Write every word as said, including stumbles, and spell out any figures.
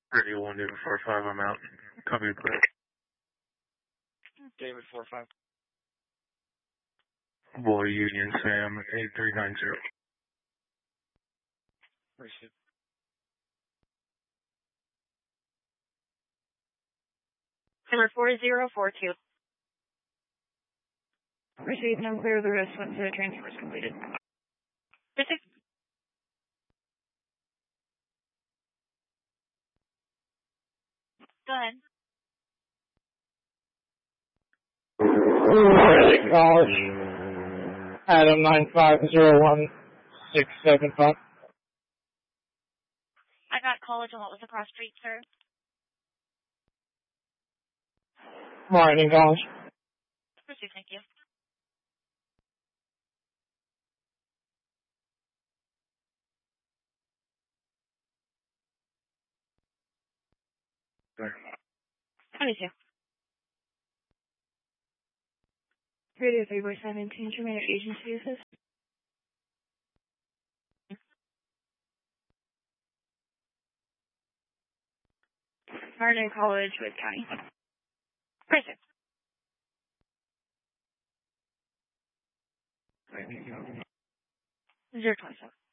Radio one, David four five, I'm out. Copy the clear. David four five. Boy Union Sam eight three nine zero. Receive. Number four zero four two. Receive, no clear the rest once the transfer is completed. Receive. Go ahead. College. Adam nine five zero one six seven five. I got college and what was the cross street, sir? Morning, College. Receive, thank you. There. twenty-two. Radio three by seventeen, terminate agency assist. Martin College with County. Receive. Zero twenty-seven.